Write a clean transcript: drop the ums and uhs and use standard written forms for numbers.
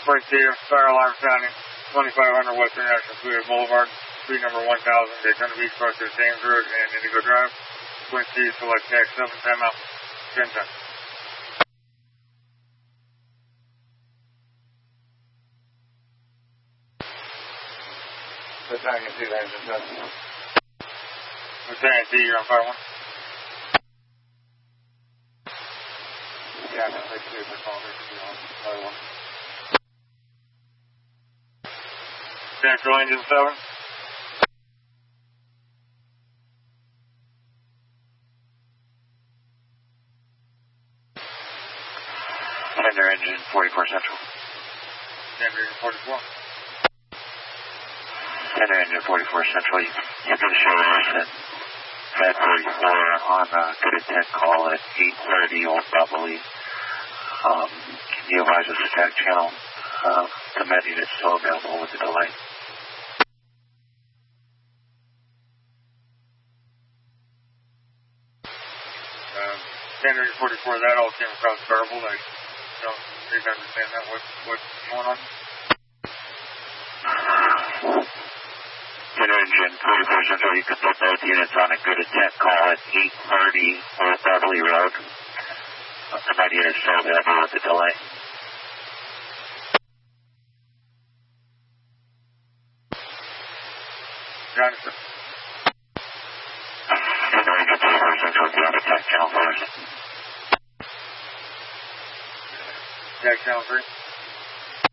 22, fire alarm sounding, 2500 West International Freeway Boulevard, suite number 1000, Daytona Beach, Park to James Road, and Indigo Drive. Twin C, select tax 7, timeout, 10-10. Lieutenant C, the engine test. Lieutenant C, you're on fire 1. Yeah, no, they should be calling on fire 1. Central engine 7. Tender engine 44 Central. Tender engine 44. Tender engine 44 Central. You can show us at Fed 44 on good intent call at 8:30 Old Bubbly. Can you advise us attack channel? The med unit is still available with the delay. Tender engine 44, that all came across verbal. I don't think I understand that. What's going on? Tender engine 44 Central, you can put both units on a good intent call at 8:30 Old Bubbly Road. The med unit is still available with the delay. Jonathan. Tender engine 44 Central, do you have attack channel for us? Attack channel 3.